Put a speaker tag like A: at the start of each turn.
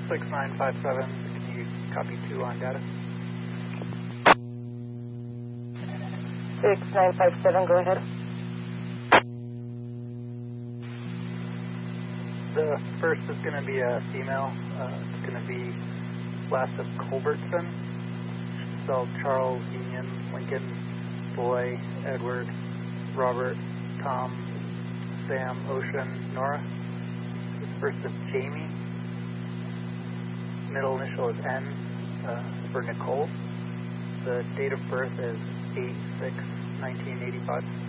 A: 6957, can you copy 2 on data?
B: 6957, go ahead.
A: The first is going to be a female. It's going to be last of Culbertson, spelled Charles, Union, Lincoln, Boy, Edward, Robert, Tom, Sam, Ocean, Nora. First is Jamie. Middle initial is N for Nicole. The date of birth is 8/6/1985.